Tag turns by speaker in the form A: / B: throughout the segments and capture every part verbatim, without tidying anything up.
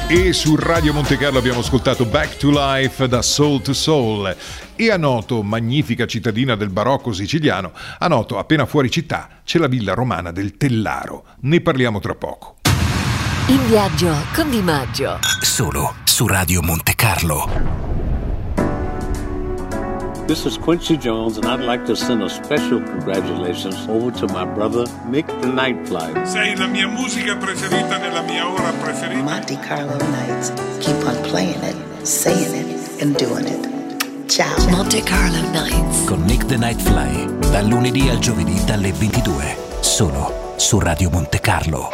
A: E su Radio Monte Carlo abbiamo ascoltato Back to Life da Soul to Soul. E a Noto, magnifica cittadina del barocco siciliano, a Noto, appena fuori città, c'è la villa romana del Tellaro. Ne parliamo tra poco.
B: In viaggio con Di Maggio.
C: Solo su Radio Monte Carlo.
D: This is Quincy Jones, and I'd like to send a special congratulations over to my brother, Nick the Nightfly.
E: Sei la mia musica preferita nella mia ora preferita.
F: Monte Carlo Nights. Keep on playing it, saying it, and doing it. Ciao.
B: Monte Carlo Nights.
C: Con Nick the Nightfly, dal lunedì al giovedì dalle ventidue. Solo su Radio Monte Carlo.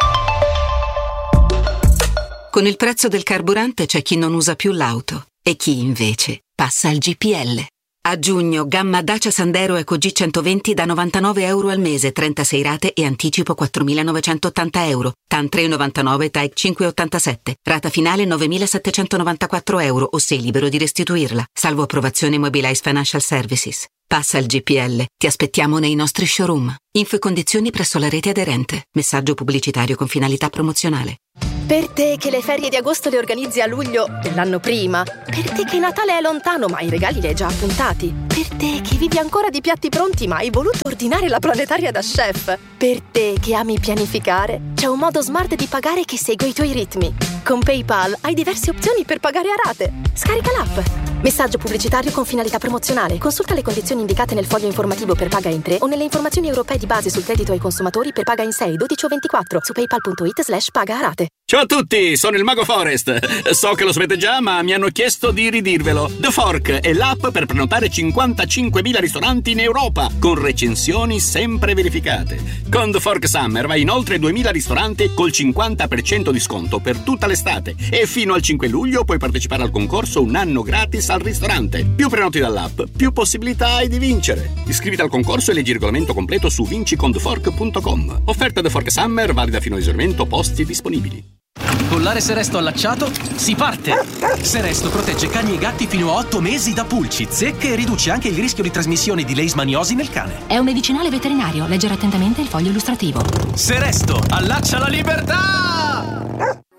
G: Con il prezzo del carburante c'è chi non usa più l'auto e chi invece passa al G P L. A giugno, gamma Dacia Sandero Eco G centoventi da novantanove euro al mese, trentasei rate e anticipo quattromilanovecentottanta euro. T A N tre virgola novantanove, T A E C cinque virgola ottantasette. Rata finale novemilasettecentonovantaquattro euro o sei libero di restituirla. Salvo approvazione Mobilize Financial Services. Passa al G P L. Ti aspettiamo nei nostri showroom. Info e condizioni presso la rete aderente. Messaggio pubblicitario con finalità promozionale.
H: Per te che le ferie di agosto le organizzi a luglio dell'anno prima. Per te che Natale è lontano ma i regali li hai già appuntati. Per te che vivi ancora di piatti pronti ma hai voluto ordinare la planetaria da chef. Per te che ami pianificare, c'è un modo smart di pagare che segue i tuoi ritmi. Con PayPal hai diverse opzioni per pagare a rate. Scarica l'app. Messaggio pubblicitario con finalità promozionale. Consulta le condizioni indicate nel foglio informativo per paga in tre o nelle informazioni europee di base sul credito ai consumatori per paga in sei, dodici o ventiquattro su paypal.it slash paga a rate.
I: Ciao a tutti, sono il Mago Forest. So che lo sapete già, ma mi hanno chiesto di ridirvelo. The Fork è l'app per prenotare cinquantacinquemila ristoranti in Europa, con recensioni sempre verificate. Con The Fork Summer vai in oltre duemila ristoranti col cinquanta per cento di sconto per tutta l'estate. E fino al cinque luglio puoi partecipare al concorso un anno gratis al ristorante. Più prenoti dall'app, più possibilità hai di vincere. Iscriviti al concorso e leggi il regolamento completo su vinci con the fork punto com. Offerta The Fork Summer valida fino a esaurimento posti disponibili.
J: Collare Seresto allacciato, si parte! Seresto protegge cani e gatti fino a otto mesi da pulci, zecche e riduce anche il rischio di trasmissione di leishmaniosi nel cane.
K: È un medicinale veterinario, leggere attentamente il foglio illustrativo.
J: Seresto, allaccia la libertà!